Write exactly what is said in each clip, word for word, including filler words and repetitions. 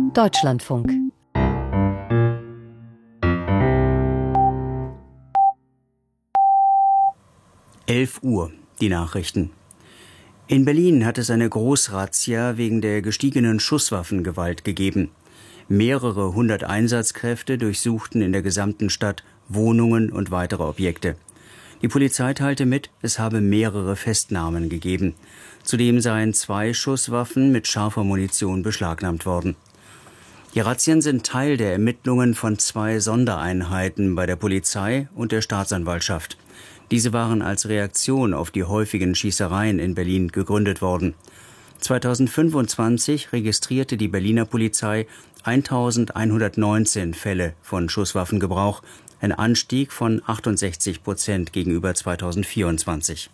Deutschlandfunk. elf Uhr, die Nachrichten. In Berlin hat es eine Großrazzia wegen der gestiegenen Schusswaffengewalt gegeben. Mehrere hundert Einsatzkräfte durchsuchten in der gesamten Stadt Wohnungen und weitere Objekte. Die Polizei teilte mit, es habe mehrere Festnahmen gegeben. Zudem seien zwei Schusswaffen mit scharfer Munition beschlagnahmt worden. Die Razzien sind Teil der Ermittlungen von zwei Sondereinheiten bei der Polizei und der Staatsanwaltschaft. Diese waren als Reaktion auf die häufigen Schießereien in Berlin gegründet worden. zweitausendfünfundzwanzig registrierte die Berliner Polizei eintausendeinhundertneunzehn Fälle von Schusswaffengebrauch, ein Anstieg von achtundsechzig Prozent gegenüber zweitausendvierundzwanzig.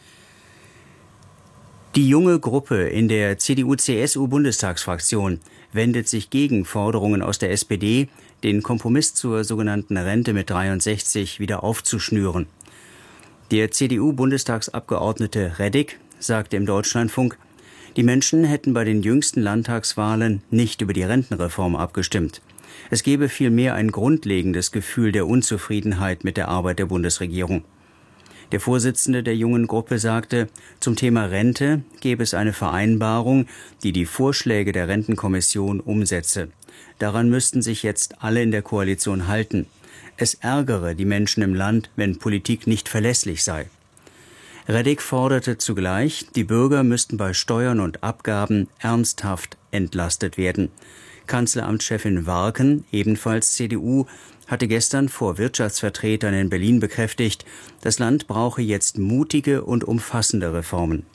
Die junge Gruppe in der C D U C S U-Bundestagsfraktion wendet sich gegen Forderungen aus der S P D, den Kompromiss zur sogenannten Rente mit dreiundsechzig wieder aufzuschnüren. Der C D U-Bundestagsabgeordnete Reddick sagte im Deutschlandfunk, die Menschen hätten bei den jüngsten Landtagswahlen nicht über die Rentenreform abgestimmt. Es gebe vielmehr ein grundlegendes Gefühl der Unzufriedenheit mit der Arbeit der Bundesregierung. Der Vorsitzende der jungen Gruppe sagte, zum Thema Rente gebe es eine Vereinbarung, die die Vorschläge der Rentenkommission umsetze. Daran müssten sich jetzt alle in der Koalition halten. Es ärgere die Menschen im Land, wenn Politik nicht verlässlich sei. Reddick forderte zugleich, die Bürger müssten bei Steuern und Abgaben ernsthaft entlastet werden. Kanzleramtschefin Warken, ebenfalls C D U, hatte gestern vor Wirtschaftsvertretern in Berlin bekräftigt, das Land brauche jetzt mutige und umfassende Reformen.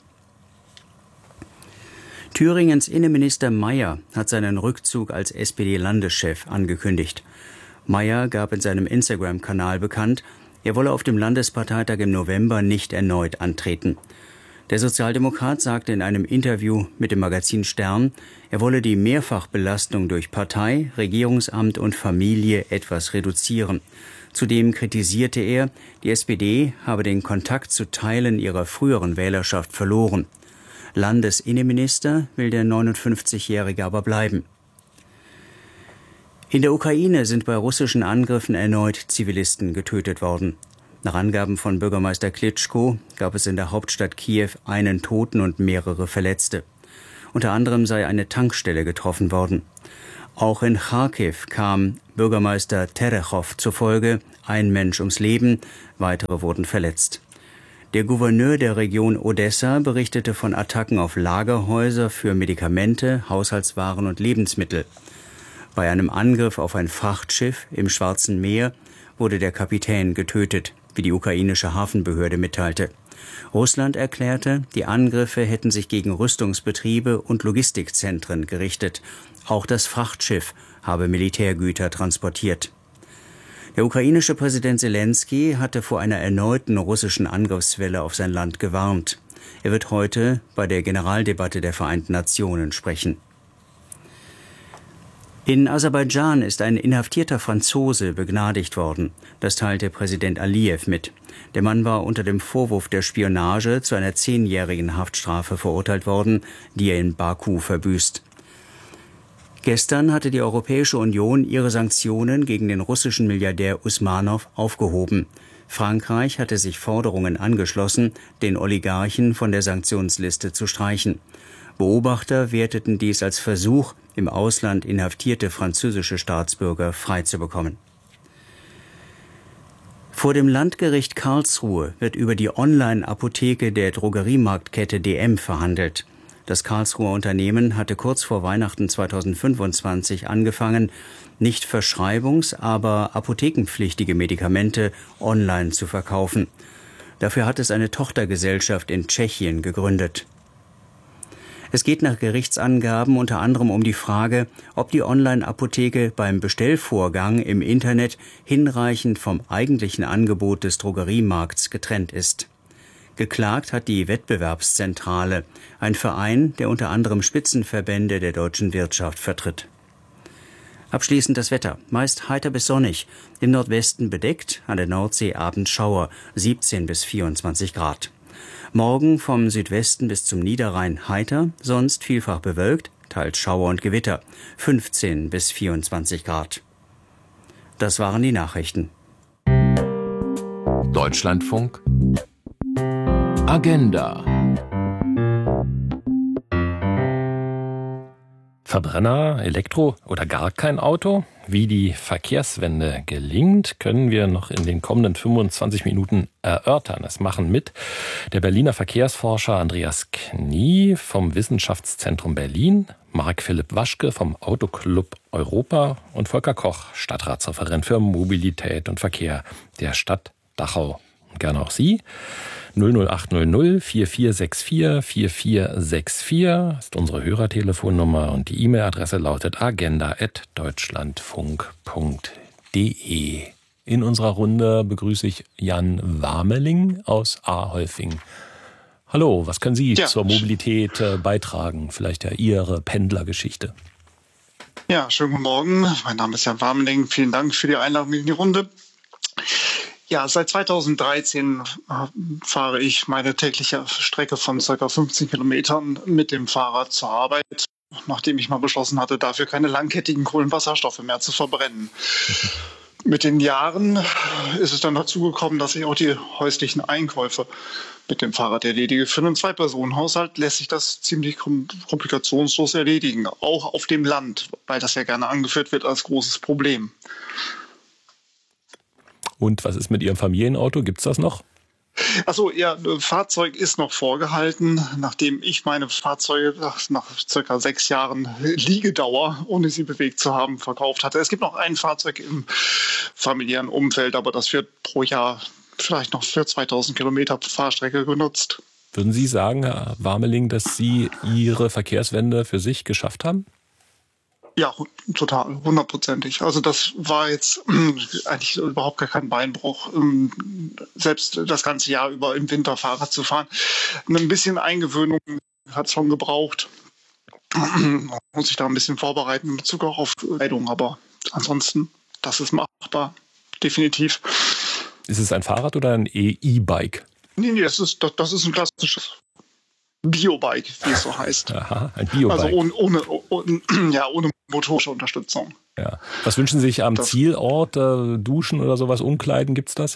Thüringens Innenminister Mayer hat seinen Rückzug als S P D-Landeschef angekündigt. Mayer gab in seinem Instagram-Kanal bekannt, er wolle auf dem Landesparteitag im November nicht erneut antreten. Der Sozialdemokrat sagte in einem Interview mit dem Magazin Stern, er wolle die Mehrfachbelastung durch Partei, Regierungsamt und Familie etwas reduzieren. Zudem kritisierte er, die S P D habe den Kontakt zu Teilen ihrer früheren Wählerschaft verloren. Landesinnenminister will der neunundfünfzigjährige aber bleiben. In der Ukraine sind bei russischen Angriffen erneut Zivilisten getötet worden. Nach Angaben von Bürgermeister Klitschko gab es in der Hauptstadt Kiew einen Toten und mehrere Verletzte. Unter anderem sei eine Tankstelle getroffen worden. Auch in Charkiw kam Bürgermeister Terechow zufolge ein Mensch ums Leben, weitere wurden verletzt. Der Gouverneur der Region Odessa berichtete von Attacken auf Lagerhäuser für Medikamente, Haushaltswaren und Lebensmittel. Bei einem Angriff auf ein Frachtschiff im Schwarzen Meer wurde der Kapitän getötet, wie die ukrainische Hafenbehörde mitteilte. Russland erklärte, die Angriffe hätten sich gegen Rüstungsbetriebe und Logistikzentren gerichtet. Auch das Frachtschiff habe Militärgüter transportiert. Der ukrainische Präsident Selenskyj hatte vor einer erneuten russischen Angriffswelle auf sein Land gewarnt. Er wird heute bei der Generaldebatte der Vereinten Nationen sprechen. In Aserbaidschan ist ein inhaftierter Franzose begnadigt worden. Das teilte Präsident Aliyev mit. Der Mann war unter dem Vorwurf der Spionage zu einer zehnjährigen Haftstrafe verurteilt worden, die er in Baku verbüßt. Gestern hatte die Europäische Union ihre Sanktionen gegen den russischen Milliardär Usmanow aufgehoben. Frankreich hatte sich Forderungen angeschlossen, den Oligarchen von der Sanktionsliste zu streichen. Beobachter werteten dies als Versuch, im Ausland inhaftierte französische Staatsbürger freizubekommen. Vor dem Landgericht Karlsruhe wird über die Online-Apotheke der Drogeriemarktkette D M verhandelt. Das Karlsruher Unternehmen hatte kurz vor Weihnachten zweitausendfünfundzwanzig angefangen, nicht verschreibungs-, aber apothekenpflichtige Medikamente online zu verkaufen. Dafür hat es eine Tochtergesellschaft in Tschechien gegründet. Es geht nach Gerichtsangaben unter anderem um die Frage, ob die Online-Apotheke beim Bestellvorgang im Internet hinreichend vom eigentlichen Angebot des Drogeriemarkts getrennt ist. Geklagt hat die Wettbewerbszentrale, ein Verein, der unter anderem Spitzenverbände der deutschen Wirtschaft vertritt. Abschließend das Wetter. Meist heiter bis sonnig. Im Nordwesten bedeckt, an der Nordsee Abendschauer, siebzehn bis vierundzwanzig Grad. Morgen vom Südwesten bis zum Niederrhein heiter, sonst vielfach bewölkt, teils Schauer und Gewitter, fünfzehn bis vierundzwanzig Grad. Das waren die Nachrichten. Deutschlandfunk Agenda. Verbrenner, Elektro oder gar kein Auto? Wie die Verkehrswende gelingt, können wir noch in den kommenden fünfundzwanzig Minuten erörtern. Es machen mit der Berliner Verkehrsforscher Andreas Knie vom Wissenschaftszentrum Berlin, Marc Philipp Waschke vom Autoclub Europa und Volker Koch, Stadtratsreferent für Mobilität und Verkehr der Stadt Dachau. Und gerne auch Sie. null null acht null null vier vier sechs vier vier vier sechs vier ist unsere Hörertelefonnummer und die E-Mail-Adresse lautet agenda at deutschlandfunk punkt de. In unserer Runde begrüße ich Jan Warmeling aus Aholfing. Hallo, was können Sie ja. zur Mobilität äh, beitragen? Vielleicht ja Ihre Pendlergeschichte. Ja, schönen guten Morgen. Mein Name ist Jan Warmeling. Vielen Dank für die Einladung in die Runde. Ja, seit zweitausenddreizehn fahre ich meine tägliche Strecke von ca. fünfzehn Kilometern mit dem Fahrrad zur Arbeit, nachdem ich mal beschlossen hatte, dafür keine langkettigen Kohlenwasserstoffe mehr zu verbrennen. Mit den Jahren ist es dann dazu gekommen, dass ich auch die häuslichen Einkäufe mit dem Fahrrad erledige. Für einen Zwei-Personen-Haushalt lässt sich das ziemlich komplikationslos erledigen, auch auf dem Land, weil das ja gerne angeführt wird als großes Problem. Und was ist mit Ihrem Familienauto? Gibt's das noch? Achso, ja, Fahrzeug ist noch vorgehalten, nachdem ich meine Fahrzeuge nach circa sechs Jahren Liegedauer, ohne sie bewegt zu haben, verkauft hatte. Es gibt noch ein Fahrzeug im familiären Umfeld, aber das wird pro Jahr vielleicht noch für zweitausend Kilometer Fahrstrecke genutzt. Würden Sie sagen, Herr Warmeling, dass Sie Ihre Verkehrswende für sich geschafft haben? Ja, total, hundertprozentig. Also das war jetzt äh, eigentlich überhaupt gar kein Beinbruch, ähm, selbst das ganze Jahr über im Winter Fahrrad zu fahren. Ein bisschen Eingewöhnung hat es schon gebraucht. Man muss sich da ein bisschen vorbereiten in Bezug auch auf Kleidung, aber ansonsten, das ist machbar, definitiv. Ist es ein Fahrrad oder ein E-Bike? Nee, nee, das ist, das, das ist ein klassisches Biobike, wie es so heißt. Aha, ein Biobike. Also ohne, ohne, ohne, ja, ohne motorische Unterstützung. Ja. Was wünschen Sie sich am das, Zielort? Äh, Duschen oder sowas, umkleiden, gibt's das?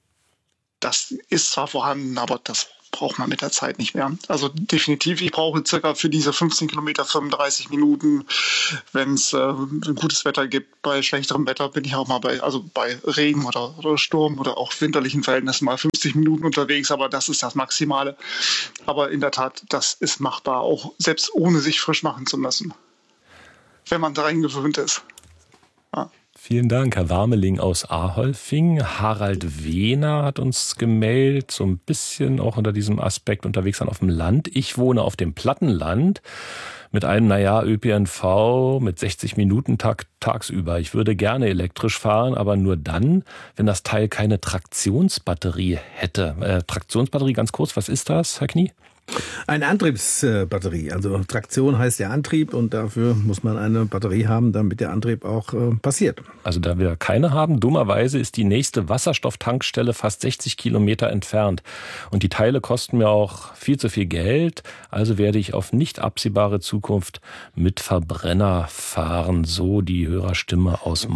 Das ist zwar vorhanden, aber das braucht man mit der Zeit nicht mehr. Also definitiv, ich brauche circa für diese fünfzehn Kilometer fünfunddreißig Minuten, wenn es äh, gutes Wetter gibt. Bei schlechterem Wetter bin ich auch mal bei, also bei Regen oder, oder Sturm oder auch winterlichen Verhältnissen mal fünfzig Minuten unterwegs, aber das ist das Maximale. Aber in der Tat, das ist machbar, auch selbst ohne sich frisch machen zu müssen, wenn man daran gewöhnt ist. Ja. Vielen Dank, Herr Warmeling aus Aholfing. Harald Wehner hat uns gemeldet, so ein bisschen auch unter diesem Aspekt unterwegs sein auf dem Land. Ich wohne auf dem Plattenland mit einem, naja, Ö P N V mit sechzig Minuten Takt tagsüber. Ich würde gerne elektrisch fahren, aber nur dann, wenn das Teil keine Traktionsbatterie hätte. Äh, Traktionsbatterie, ganz kurz, was ist das, Herr Knie? Eine Antriebsbatterie. Also Traktion heißt ja Antrieb und dafür muss man eine Batterie haben, damit der Antrieb auch äh, passiert. Also da wir keine haben, dummerweise ist die nächste Wasserstofftankstelle fast sechzig Kilometer entfernt. Und die Teile kosten mir auch viel zu viel Geld. Also werde ich auf nicht absehbare Zukunft mit Verbrenner fahren. So die Hörerstimme aus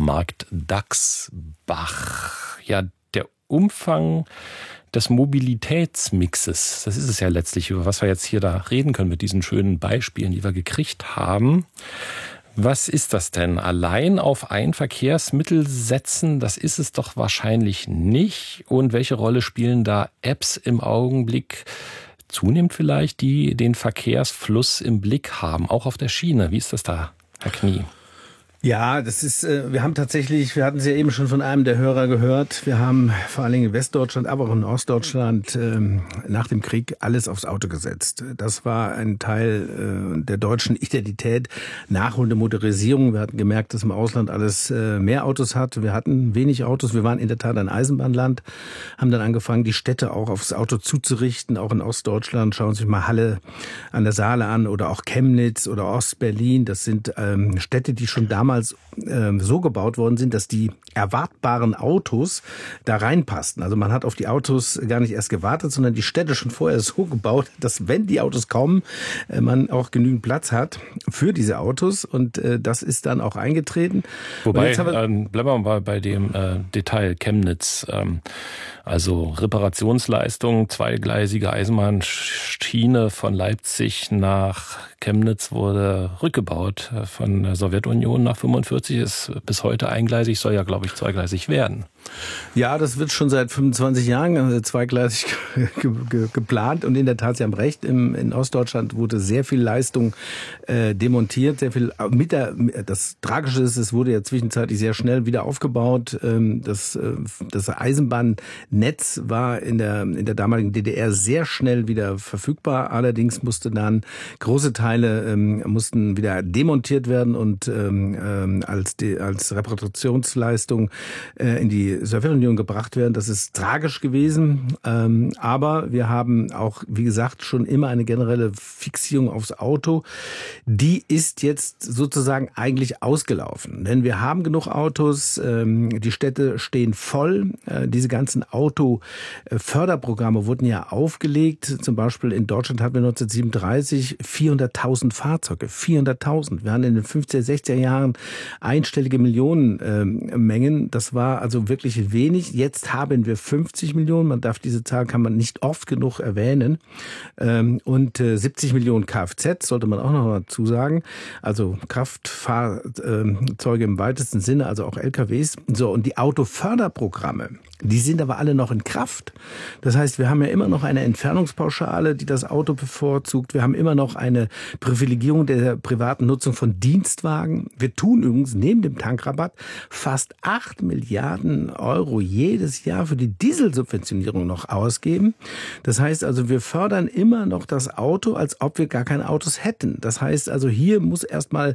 Marktdaxbach. Ja, der Umfang des Mobilitätsmixes, das ist es ja letztlich, über was wir jetzt hier da reden können mit diesen schönen Beispielen, die wir gekriegt haben. Was ist das denn? Allein auf ein Verkehrsmittel setzen, das ist es doch wahrscheinlich nicht. Und welche Rolle spielen da Apps im Augenblick? Zunehmend vielleicht, die den Verkehrsfluss im Blick haben, auch auf der Schiene. Wie ist das da, Herr Knie? Ja, das ist, wir haben tatsächlich, wir hatten es ja eben schon von einem der Hörer gehört, wir haben vor allen Dingen in Westdeutschland, aber auch in Ostdeutschland nach dem Krieg alles aufs Auto gesetzt. Das war ein Teil der deutschen Identität, nachholende Motorisierung. Wir hatten gemerkt, dass im Ausland alles mehr Autos hat. Wir hatten wenig Autos, wir waren in der Tat ein Eisenbahnland, haben dann angefangen, die Städte auch aufs Auto zuzurichten, auch in Ostdeutschland. Schauen Sie sich mal Halle an der Saale an oder auch Chemnitz oder Ostberlin. Das sind Städte, die schon damals damals äh, so gebaut worden sind, dass die erwartbaren Autos da reinpassten. Also man hat auf die Autos gar nicht erst gewartet, sondern die Städte schon vorher so gebaut, dass wenn die Autos kommen, äh, man auch genügend Platz hat für diese Autos. Und äh, das ist dann auch eingetreten. Wobei, ähm, bleiben wir mal bei dem äh, Detail Chemnitz. Ähm, also Reparationsleistung, zweigleisige Eisenbahnschiene von Leipzig nach Chemnitz wurde rückgebaut von der Sowjetunion nach fünfundvierzig, ist bis heute eingleisig, soll ja, glaube ich, zweigleisig werden. Ja, das wird schon seit fünfundzwanzig Jahren zweigleisig ge- ge- geplant und in der Tat, Sie haben recht, im, in Ostdeutschland wurde sehr viel Leistung äh, demontiert, sehr viel mit der, das Tragische ist, es wurde ja zwischenzeitlich sehr schnell wieder aufgebaut. Ähm, das, äh, das Eisenbahnnetz war in der, in der damaligen D D R sehr schnell wieder verfügbar, allerdings musste dann große Teile ähm, mussten wieder demontiert werden und ähm, als, die, als Reparationsleistung äh, in die Sowjetunion gebracht werden. Das ist tragisch gewesen, ähm, aber wir haben auch, wie gesagt, schon immer eine generelle Fixierung aufs Auto. Die ist jetzt sozusagen eigentlich ausgelaufen, denn wir haben genug Autos, ähm, die Städte stehen voll. Äh, diese ganzen Autoförderprogramme wurden ja aufgelegt. Zum Beispiel in Deutschland hatten wir neunzehnhundertsiebenunddreißig vierhunderttausend Fahrzeuge, vierhunderttausend. Wir hatten in den fünfziger, sechziger Jahren einstellige Millionenmengen. Ähm, das war also wirklich wenig. Jetzt haben wir fünfzig Millionen. Man darf diese Zahl kann man nicht oft genug erwähnen. Ähm, und äh, siebzig Millionen Kfz sollte man auch noch dazu sagen. Also Kraftfahrzeuge im weitesten Sinne, also auch L K Ws. So, und die Autoförderprogramme, die sind aber alle noch in Kraft. Das heißt, wir haben ja immer noch eine Entfernungspauschale, die das Auto bevorzugt. Wir haben immer noch eine Privilegierung der privaten Nutzung von Dienstwagen. Wir tun übrigens neben dem Tankrabatt fast acht Milliarden Euro jedes Jahr für die Dieselsubventionierung noch ausgeben. Das heißt also, wir fördern immer noch das Auto, als ob wir gar keine Autos hätten. Das heißt also, hier muss erstmal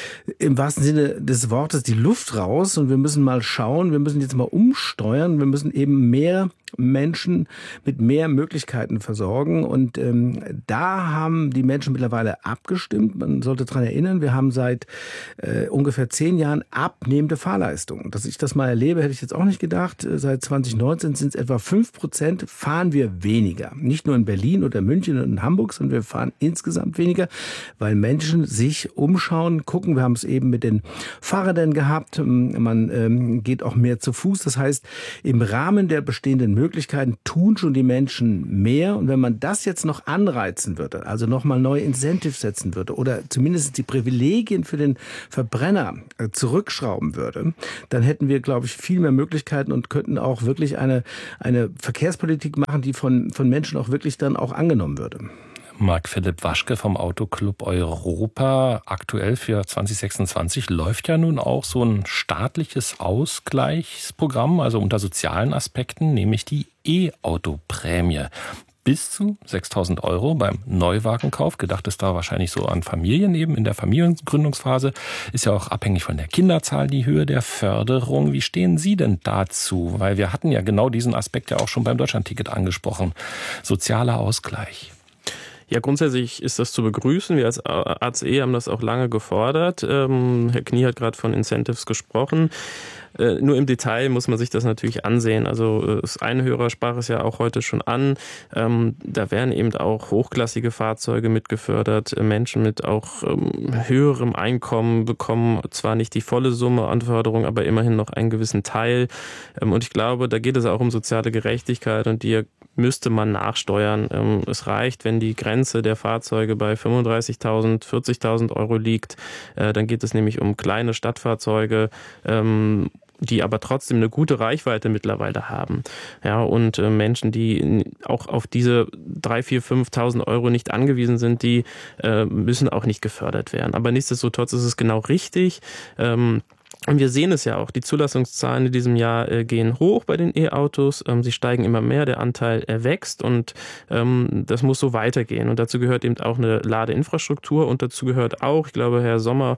im wahrsten Sinne des Wortes die Luft raus und wir müssen mal schauen, wir müssen jetzt mal umsteuern, wir müssen eben mehr Menschen mit mehr Möglichkeiten versorgen. Und ähm, da haben die Menschen mittlerweile abgestimmt. Man sollte daran erinnern, wir haben seit äh, ungefähr zehn Jahren abnehmende Fahrleistung. Dass ich das mal erlebe, hätte ich jetzt auch nicht gedacht. Seit zwanzig neunzehn sind es etwa fünf Prozent, fahren wir weniger. Nicht nur in Berlin oder München und in Hamburg, sondern wir fahren insgesamt weniger, weil Menschen sich umschauen, gucken. Wir haben es eben mit den Fahrrädern gehabt. Man ähm, geht auch mehr zu Fuß. Das heißt, im Rahmen der bestehenden Möglichkeiten tun schon die Menschen mehr. Und wenn man das jetzt noch anreizen würde, also nochmal neue Incentives setzen würde oder zumindest die Privilegien für den Verbrenner zurückschrauben würde, dann hätten wir, glaube ich, viel mehr Möglichkeiten und könnten auch wirklich eine, eine Verkehrspolitik machen, die von, von Menschen auch wirklich dann auch angenommen würde. Marc-Philipp Waschke vom Autoclub Europa. Aktuell für zwanzig sechsundzwanzig läuft ja nun auch so ein staatliches Ausgleichsprogramm, also unter sozialen Aspekten, nämlich die E-Auto-Prämie. Bis zu sechstausend Euro beim Neuwagenkauf. Gedacht ist da wahrscheinlich so an Familien eben in der Familiengründungsphase. Ist ja auch abhängig von der Kinderzahl die Höhe der Förderung. Wie stehen Sie denn dazu? Weil wir hatten ja genau diesen Aspekt ja auch schon beim Deutschlandticket angesprochen. Sozialer Ausgleich. Ja, grundsätzlich ist das zu begrüßen. Wir als A C E haben das auch lange gefordert. Ähm, Herr Knie hat gerade von Incentives gesprochen. Äh, nur im Detail muss man sich das natürlich ansehen. Also das eine Hörer sprach es ja auch heute schon an. Ähm, da werden eben auch hochklassige Fahrzeuge mitgefördert. Menschen mit auch ähm, höherem Einkommen bekommen zwar nicht die volle Summe an Förderung, aber immerhin noch einen gewissen Teil. Ähm, und ich glaube, da geht es auch um soziale Gerechtigkeit und die müsste man nachsteuern. Ähm, es reicht, wenn die Grenze der Fahrzeuge bei fünfunddreißigtausend, vierzigtausend Euro liegt. Äh, dann geht es nämlich um kleine Stadtfahrzeuge, ähm, die aber trotzdem eine gute Reichweite mittlerweile haben. Ja, und äh, Menschen, die auch auf diese drei, vier, fünftausend Euro nicht angewiesen sind, die äh, müssen auch nicht gefördert werden. Aber nichtsdestotrotz ist es genau richtig. Ähm, Und wir sehen es ja auch, die Zulassungszahlen in diesem Jahr äh, gehen hoch bei den E-Autos, ähm, sie steigen immer mehr, der Anteil äh, wächst und ähm, das muss so weitergehen. Und dazu gehört eben auch eine Ladeinfrastruktur und dazu gehört auch, ich glaube, Herr Sommer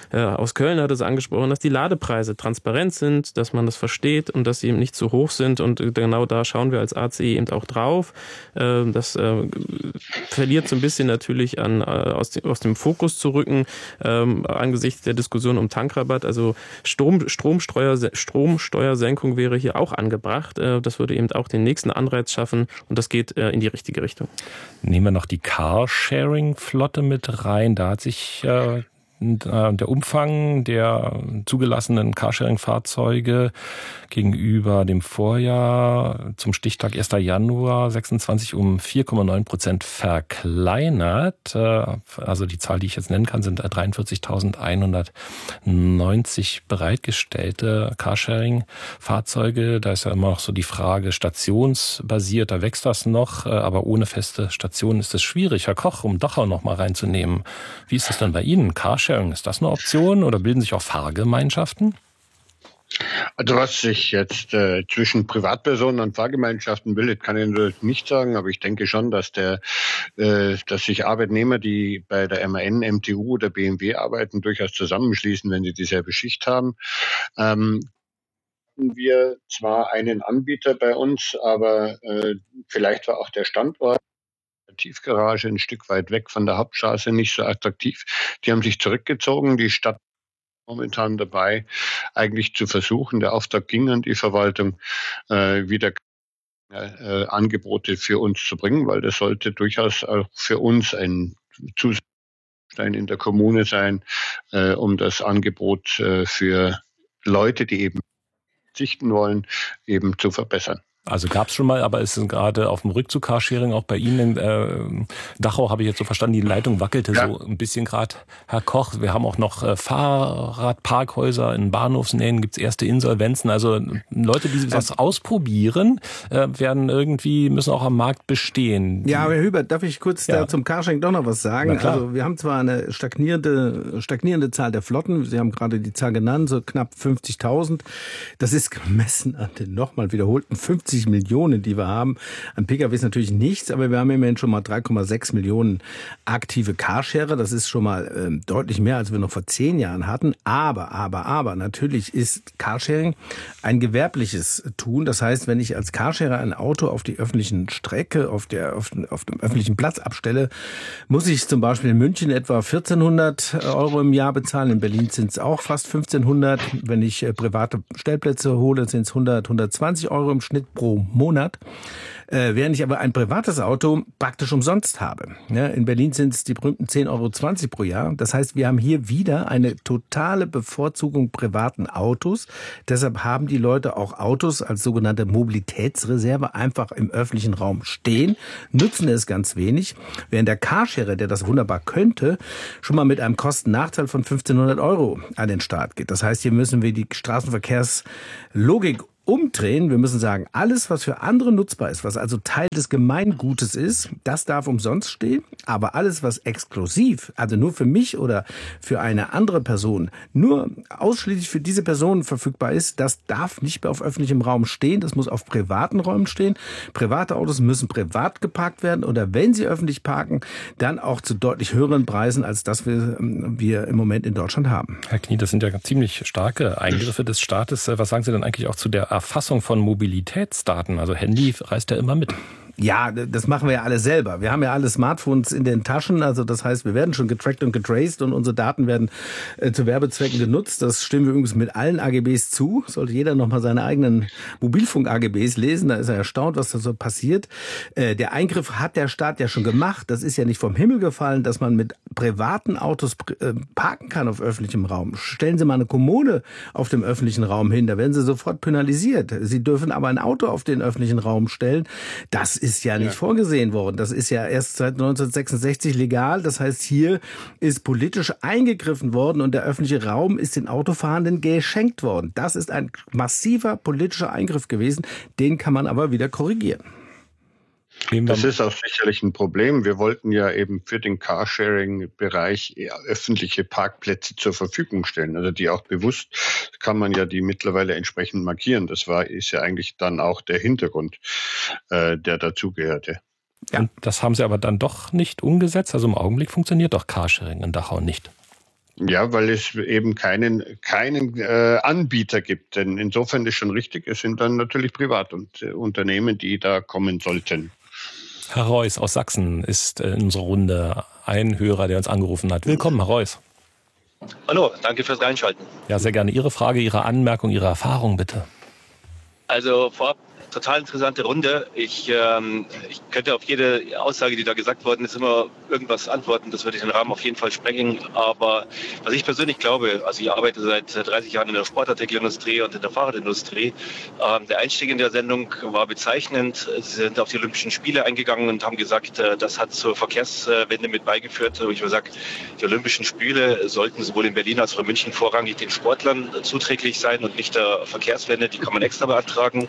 aus Köln hat es angesprochen, dass die Ladepreise transparent sind, dass man das versteht und dass sie eben nicht zu hoch sind. Und genau da schauen wir als A C E eben auch drauf. Das verliert so ein bisschen natürlich an, aus dem Fokus zu rücken, angesichts der Diskussion um Tankrabatt. Also Strom, Stromsteuer, Stromsteuersenkung wäre hier auch angebracht. Das würde eben auch den nächsten Anreiz schaffen und das geht in die richtige Richtung. Nehmen wir noch die Carsharing-Flotte mit rein. Da hat sich äh, der Umfang der zugelassenen Carsharing-Fahrzeuge gegenüber dem Vorjahr zum Stichtag erster Januar sechsundzwanzig um vier Komma neun Prozent verkleinert. Also die Zahl, die ich jetzt nennen kann, sind dreiundvierzigtausendeinhundertneunzig bereitgestellte Carsharing-Fahrzeuge. Da ist ja immer noch so die Frage, stationsbasiert, da wächst das noch, aber ohne feste Station ist es schwierig. Herr Koch, um Dachau noch mal reinzunehmen, wie ist das denn bei Ihnen? Carsharing, ist das eine Option oder bilden sich auch Fahrgemeinschaften? Also was sich jetzt äh, zwischen Privatpersonen und Fahrgemeinschaften bildet, kann ich natürlich nicht sagen, aber ich denke schon, dass der, äh, dass sich Arbeitnehmer, die bei der M A N, M T U oder B M W arbeiten, durchaus zusammenschließen, wenn sie dieselbe Schicht haben. Ähm, wir zwar einen Anbieter bei uns, aber äh, vielleicht war auch der Standort der Tiefgarage ein Stück weit weg von der Hauptstraße nicht so attraktiv. Die haben sich zurückgezogen, die Stadt momentan dabei, eigentlich zu versuchen. Der Auftrag ging an die Verwaltung, äh, wieder äh, Angebote für uns zu bringen, weil das sollte durchaus auch für uns ein Zusatzstein in der Kommune sein, äh, um das Angebot äh, für Leute, die eben verzichten wollen, eben zu verbessern. Also gab es schon mal, aber ist gerade auf dem Rückzug Carsharing auch bei Ihnen in äh, Dachau, habe ich jetzt so verstanden, die Leitung wackelte ja so ein bisschen gerade, Herr Koch. Wir haben auch noch äh, Fahrradparkhäuser in Bahnhofsnähen, gibt es erste Insolvenzen. Also Leute, die das ausprobieren, äh, werden irgendwie, müssen auch am Markt bestehen. Ja, Herr Hübert, darf ich kurz ja. da zum Carsharing doch noch was sagen? Also wir haben zwar eine stagnierende, stagnierende Zahl der Flotten, Sie haben gerade die Zahl genannt, so knapp fünfzigtausend. Das ist gemessen an den nochmal wiederholten fünfzig Millionen, die wir haben. An P K Ws natürlich nichts, aber wir haben immerhin schon mal drei Komma sechs Millionen aktive Carsharer. Das ist schon mal äh, deutlich mehr, als wir noch vor zehn Jahren hatten. Aber, aber, aber, natürlich ist Carsharing ein gewerbliches Tun. Das heißt, wenn ich als Carsharer ein Auto auf die öffentlichen Strecke, auf, der, auf, auf dem öffentlichen Platz abstelle, muss ich zum Beispiel in München etwa vierzehnhundert Euro im Jahr bezahlen. In Berlin sind es auch fast fünfzehnhundert. Wenn ich äh, private Stellplätze hole, sind es hundert, hundertzwanzig Euro im Schnitt pro Monat, äh, während ich aber ein privates Auto praktisch umsonst habe. Ja, in Berlin sind es die berühmten zehn Euro zwanzig pro Jahr. Das heißt, wir haben hier wieder eine totale Bevorzugung privaten Autos. Deshalb haben die Leute auch Autos als sogenannte Mobilitätsreserve einfach im öffentlichen Raum stehen, nutzen es ganz wenig, während der Carsharer, der das wunderbar könnte, schon mal mit einem Kostennachteil von fünfzehnhundert Euro an den Start geht. Das heißt, hier müssen wir die Straßenverkehrslogik umdrehen. Wir müssen sagen, alles, was für andere nutzbar ist, was also Teil des Gemeingutes ist, das darf umsonst stehen. Aber alles, was exklusiv, also nur für mich oder für eine andere Person, nur ausschließlich für diese Person verfügbar ist, das darf nicht mehr auf öffentlichem Raum stehen. Das muss auf privaten Räumen stehen. Private Autos müssen privat geparkt werden oder wenn sie öffentlich parken, dann auch zu deutlich höheren Preisen, als das wir, wir im Moment in Deutschland haben. Herr Knie, das sind ja ziemlich starke Eingriffe des Staates. Was sagen Sie denn eigentlich auch zu der Erfassung von Mobilitätsdaten? Also Handy reist ja immer mit. Ja, das machen wir ja alle selber. Wir haben ja alle Smartphones in den Taschen. Also das heißt, wir werden schon getrackt und getraced und unsere Daten werden äh, zu Werbezwecken genutzt. Das stimmen wir übrigens mit allen A G Bs zu. Sollte jeder nochmal seine eigenen Mobilfunk-A G Bs lesen. Da ist er erstaunt, was da so passiert. Äh, der Eingriff hat der Staat ja schon gemacht. Das ist ja nicht vom Himmel gefallen, dass man mit privaten Autos äh, parken kann auf öffentlichem Raum. Stellen Sie mal eine Kommode auf dem öffentlichen Raum hin. Da werden Sie sofort penalisiert. Sie dürfen aber ein Auto auf den öffentlichen Raum stellen. Das ist ist ja nicht ja. vorgesehen worden. Das ist ja erst seit neunzehnhundertsechsundsechzig legal. Das heißt, hier ist politisch eingegriffen worden und der öffentliche Raum ist den Autofahrenden geschenkt worden. Das ist ein massiver politischer Eingriff gewesen. Den kann man aber wieder korrigieren. Das ist auch sicherlich ein Problem. Wir wollten ja eben für den Carsharing-Bereich öffentliche Parkplätze zur Verfügung stellen. Also die auch bewusst kann man ja die mittlerweile entsprechend markieren. Das war, ist ja eigentlich dann auch der Hintergrund, äh, der dazugehörte. Ja. Und das haben Sie aber dann doch nicht umgesetzt. Also im Augenblick funktioniert doch Carsharing in Dachau nicht. Ja, weil es eben keinen, keinen äh, Anbieter gibt. Denn insofern ist schon richtig, es sind dann natürlich Privatunternehmen, die da kommen sollten. Herr Reuss aus Sachsen ist in unserer Runde ein Hörer, der uns angerufen hat. Willkommen, Herr Reuss. Hallo, danke fürs Reinschalten. Ja, sehr gerne. Ihre Frage, Ihre Anmerkung, Ihre Erfahrung bitte. Also vorab, total interessante Runde. Ich, ähm, ich könnte auf jede Aussage, die da gesagt worden ist, immer irgendwas antworten. Das würde den Rahmen auf jeden Fall sprengen. Aber was ich persönlich glaube, also ich arbeite seit dreißig Jahren in der Sportartikelindustrie und in der Fahrradindustrie. Ähm, der Einstieg in der Sendung war bezeichnend. Sie sind auf die Olympischen Spiele eingegangen und haben gesagt, äh, das hat zur Verkehrswende mit beigeführt. Und ich würde sagen, die Olympischen Spiele sollten sowohl in Berlin als auch in München vorrangig den Sportlern zuträglich sein und nicht der Verkehrswende. Die kann man extra beantragen.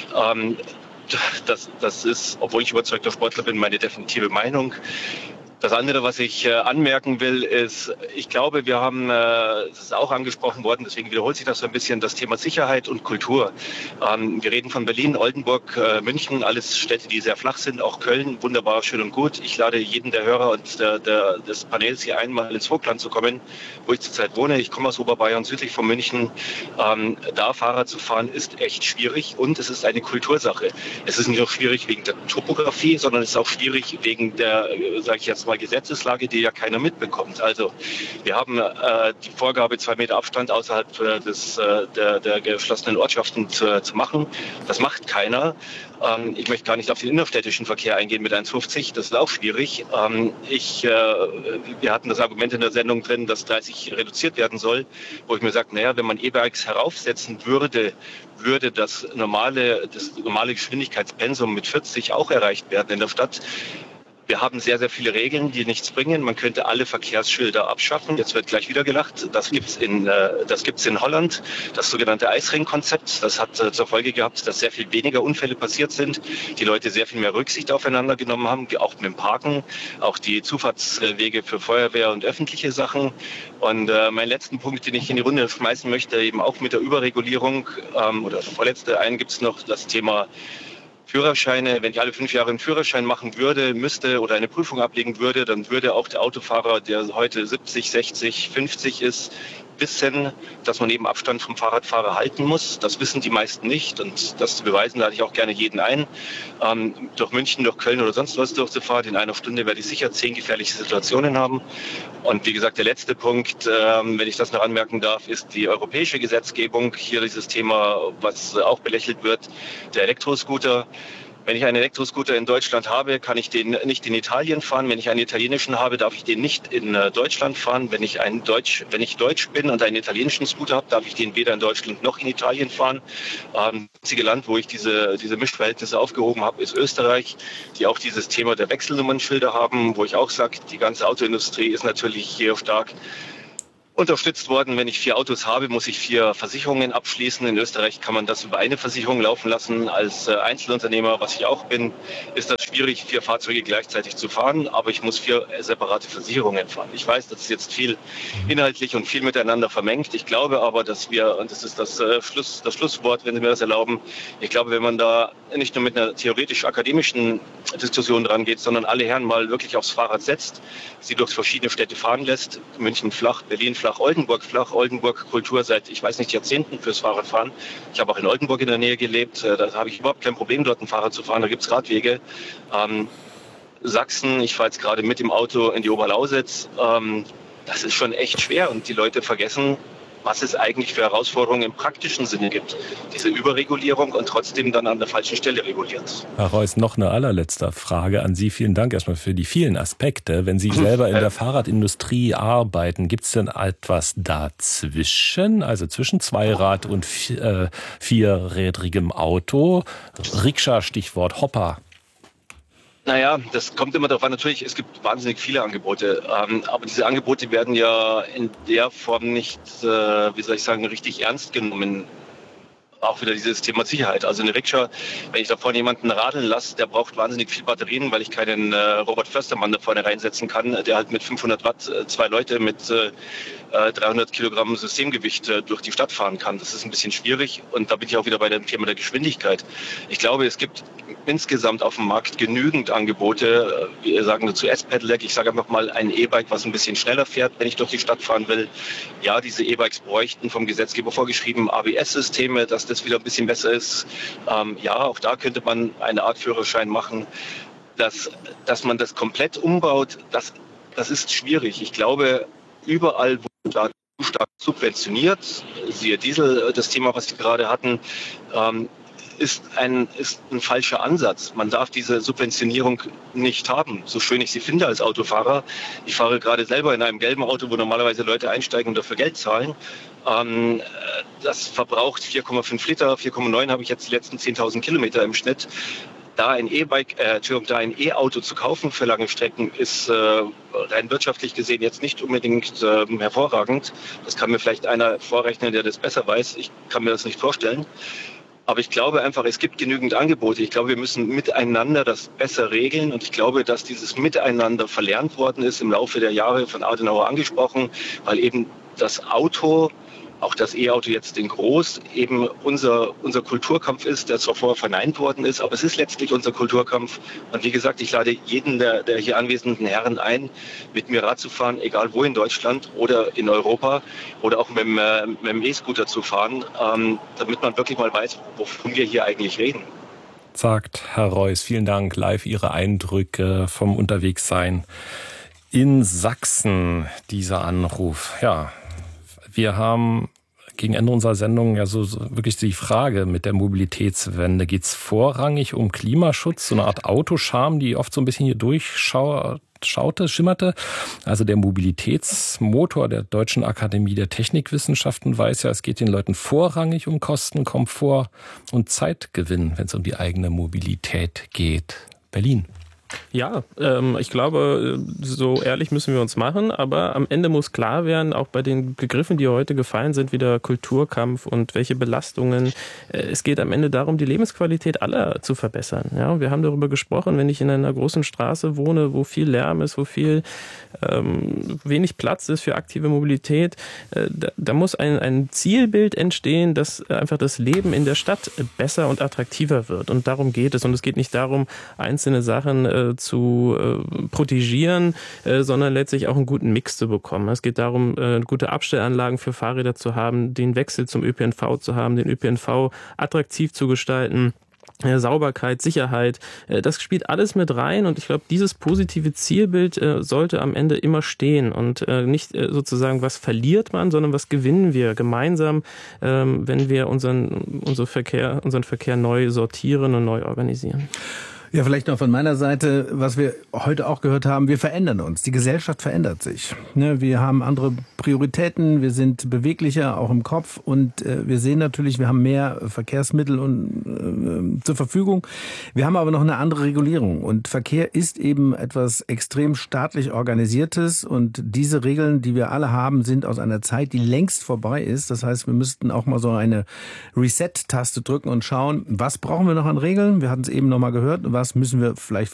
Das, das ist, obwohl ich überzeugter Sportler bin, meine definitive Meinung. Das andere, was ich äh, anmerken will, ist, ich glaube, wir haben, äh, das ist auch angesprochen worden, deswegen wiederholt sich das so ein bisschen, das Thema Sicherheit und Kultur. Ähm, wir reden von Berlin, Oldenburg, äh, München, alles Städte, die sehr flach sind, auch Köln, wunderbar, schön und gut. Ich lade jeden der Hörer und der, der, des Panels hier einmal ins Vogtland zu kommen, wo ich zurzeit wohne. Ich komme aus Oberbayern, südlich von München. Ähm, da Fahrrad zu fahren ist echt schwierig und es ist eine Kultursache. Es ist nicht nur schwierig wegen der Topografie, sondern es ist auch schwierig wegen der, äh, sage ich jetzt mal, Gesetzeslage, die ja keiner mitbekommt. Also wir haben äh, die Vorgabe, zwei Meter Abstand außerhalb äh, des, äh, der, der geschlossenen Ortschaften zu, zu machen. Das macht keiner. Ähm, ich möchte gar nicht auf den innerstädtischen Verkehr eingehen mit eins fünfzig. Das ist auch schwierig. Ähm, ich, äh, wir hatten das Argument in der Sendung drin, dass dreißig reduziert werden soll, wo ich mir sage, naja, wenn man E-Bikes heraufsetzen würde, würde das normale, das normale Geschwindigkeitspensum mit vierzig auch erreicht werden in der Stadt. Wir haben sehr, sehr viele Regeln, die nichts bringen. Man könnte alle Verkehrsschilder abschaffen. Jetzt wird gleich wieder gelacht. Das gibt's in, äh, das gibt's in Holland. Das sogenannte Eisring-Konzept. Das hat äh, zur Folge gehabt, dass sehr viel weniger Unfälle passiert sind. Die Leute sehr viel mehr Rücksicht aufeinander genommen haben, auch mit dem Parken, auch die Zufahrtswege für Feuerwehr und öffentliche Sachen. Und äh, mein letzten Punkt, den ich in die Runde schmeißen möchte, eben auch mit der Überregulierung, ähm, oder der vorletzte, einen gibt's noch, das Thema Führerscheine. Wenn ich alle fünf Jahre einen Führerschein machen würde, müsste oder eine Prüfung ablegen würde, dann würde auch der Autofahrer, der heute siebzig, sechzig, fünfzig ist, wissen, dass man eben Abstand vom Fahrradfahrer halten muss. Das wissen die meisten nicht und das zu beweisen, lade ich auch gerne jeden ein. Ähm, durch München, durch Köln oder sonst was durchzufahren, in einer Stunde werde ich sicher zehn gefährliche Situationen haben. Und wie gesagt, der letzte Punkt, ähm, wenn ich das noch anmerken darf, ist die europäische Gesetzgebung. Hier dieses Thema, was auch belächelt wird, der Elektroscooter. Wenn ich einen Elektroscooter in Deutschland habe, kann ich den nicht in Italien fahren. Wenn ich einen italienischen habe, darf ich den nicht in Deutschland fahren. Wenn ich einen Deutsch, wenn ich Deutsch bin und einen italienischen Scooter habe, darf ich den weder in Deutschland noch in Italien fahren. Ähm, das einzige Land, wo ich diese, diese Mischverhältnisse aufgehoben habe, ist Österreich, die auch dieses Thema der Wechselnummernschilder haben, wo ich auch sage, die ganze Autoindustrie ist natürlich hier stark unterstützt worden. Wenn ich vier Autos habe, muss ich vier Versicherungen abschließen. In Österreich kann man das über eine Versicherung laufen lassen. Als Einzelunternehmer, was ich auch bin, ist das schwierig, vier Fahrzeuge gleichzeitig zu fahren, aber ich muss vier separate Versicherungen fahren. Ich weiß, das ist jetzt viel inhaltlich und viel miteinander vermengt. Ich glaube aber, dass wir, und das ist das, äh, Schluss, das Schlusswort, wenn Sie mir das erlauben, ich glaube, wenn man da nicht nur mit einer theoretisch-akademischen Diskussion dran geht, sondern alle Herren mal wirklich aufs Fahrrad setzt, sie durch verschiedene Städte fahren lässt, München flach, Berlin flach, Oldenburg flach, Oldenburg Kultur seit, ich weiß nicht, Jahrzehnten fürs Fahrradfahren. Ich habe auch in Oldenburg in der Nähe gelebt, da habe ich überhaupt kein Problem, dort ein Fahrrad zu fahren, da gibt es Radwege. Ähm, Sachsen, ich fahre jetzt gerade mit dem Auto in die Oberlausitz, ähm, das ist schon echt schwer und die Leute vergessen, was es eigentlich für Herausforderungen im praktischen Sinne gibt. Diese Überregulierung und trotzdem dann an der falschen Stelle reguliert. Herr Reuss, noch eine allerletzte Frage an Sie. Vielen Dank erstmal für die vielen Aspekte. Wenn Sie selber in der Fahrradindustrie arbeiten, gibt es denn etwas dazwischen, also zwischen Zweirad und vier, äh, vierrädrigem Auto? Rikscha, Stichwort Hopper. Naja, das kommt immer darauf an. Natürlich, es gibt wahnsinnig viele Angebote. Ähm, aber diese Angebote werden ja in der Form nicht, äh, wie soll ich sagen, richtig ernst genommen. Auch wieder dieses Thema Sicherheit. Also eine Rikscha, wenn ich da vorne jemanden radeln lasse, der braucht wahnsinnig viel Batterien, weil ich keinen äh, Robert Förstermann da vorne reinsetzen kann, der halt mit fünfhundert Watt äh, zwei Leute mit äh, äh, dreihundert Kilogramm Systemgewicht äh, durch die Stadt fahren kann. Das ist ein bisschen schwierig und da bin ich auch wieder bei dem Thema der Geschwindigkeit. Ich glaube, es gibt insgesamt auf dem Markt genügend Angebote. Wir sagen dazu S-Pedelec. Ich sage einfach mal ein E-Bike, was ein bisschen schneller fährt, wenn ich durch die Stadt fahren will. Ja, diese E-Bikes bräuchten vom Gesetzgeber vorgeschrieben A B S-Systeme, dass das wieder ein bisschen besser ist. Ähm, ja, auch da könnte man eine Art Führerschein machen. Dass, dass man das komplett umbaut, das, das ist schwierig. Ich glaube, überall, wo da zu stark subventioniert, siehe Diesel, das Thema, was Sie gerade hatten, ähm, ist ein, ist ein falscher Ansatz. Man darf diese Subventionierung nicht haben, so schön ich sie finde als Autofahrer. Ich fahre gerade selber in einem gelben Auto, wo normalerweise Leute einsteigen und dafür Geld zahlen. Ähm, das verbraucht vier Komma fünf Liter, vier Komma neun habe ich jetzt die letzten zehntausend Kilometer im Schnitt. Da ein E-Bike, äh, Entschuldigung, da ein E-Auto zu kaufen für lange Strecken ist äh, rein wirtschaftlich gesehen jetzt nicht unbedingt äh, hervorragend. Das kann mir vielleicht einer vorrechnen, der das besser weiß. Ich kann mir das nicht vorstellen. Aber ich glaube einfach, es gibt genügend Angebote. Ich glaube, wir müssen miteinander das besser regeln. Und ich glaube, dass dieses Miteinander verlernt worden ist im Laufe der Jahre, von Adenauer angesprochen, weil eben das Auto, auch das E-Auto jetzt in groß, eben unser, unser Kulturkampf ist, der zwar vorher verneint worden ist, aber es ist letztlich unser Kulturkampf. Und wie gesagt, ich lade jeden der, der hier anwesenden Herren ein, mit mir Rad zu fahren, egal wo in Deutschland oder in Europa oder auch mit dem, äh, mit dem E-Scooter zu fahren, ähm, damit man wirklich mal weiß, wovon wir hier eigentlich reden. Sagt Herr Reuss, vielen Dank. Live Ihre Eindrücke vom Unterwegssein in Sachsen, dieser Anruf. Ja, wir haben gegen Ende unserer Sendung ja so, so wirklich die Frage mit der Mobilitätswende. Geht es vorrangig um Klimaschutz, so eine Art Autoscham, die oft so ein bisschen hier durchschaute, schimmerte? Also der Mobilitätsmotor der Deutschen Akademie der Technikwissenschaften weiß ja, es geht den Leuten vorrangig um Kosten, Komfort und Zeitgewinn, wenn es um die eigene Mobilität geht. Berlin. Ja, ähm, ich glaube, so ehrlich müssen wir uns machen, aber am Ende muss klar werden, auch bei den Begriffen, die heute gefallen sind, wieder Kulturkampf und welche Belastungen. Äh, es geht am Ende darum, die Lebensqualität aller zu verbessern. Ja, wir haben darüber gesprochen, wenn ich in einer großen Straße wohne, wo viel Lärm ist, wo viel ähm, wenig Platz ist für aktive Mobilität, äh, da, da muss ein, ein Zielbild entstehen, dass einfach das Leben in der Stadt besser und attraktiver wird. Und darum geht es. Und es geht nicht darum, einzelne Sachen äh, zu äh, protegieren, äh, sondern letztlich auch einen guten Mix zu bekommen. Es geht darum, äh, gute Abstellanlagen für Fahrräder zu haben, den Wechsel zum Ö P N V zu haben, den Ö P N V attraktiv zu gestalten. Sauberkeit, Sicherheit, das spielt alles mit rein und ich glaube, dieses positive Zielbild sollte am Ende immer stehen und nicht sozusagen, was verliert man, sondern was gewinnen wir gemeinsam, wenn wir unseren, unseren Verkehr, unseren Verkehr neu sortieren und neu organisieren. Ja, vielleicht noch von meiner Seite, was wir heute auch gehört haben, wir verändern uns. Die Gesellschaft verändert sich. Wir haben andere Prioritäten, wir sind beweglicher, auch im Kopf und wir sehen natürlich, wir haben mehr Verkehrsmittel und, äh, zur Verfügung. Wir haben aber noch eine andere Regulierung und Verkehr ist eben etwas extrem staatlich Organisiertes und diese Regeln, die wir alle haben, sind aus einer Zeit, die längst vorbei ist. Das heißt, wir müssten auch mal so eine Reset-Taste drücken und schauen, was brauchen wir noch an Regeln? Wir hatten es eben noch mal gehört, was müssen wir vielleicht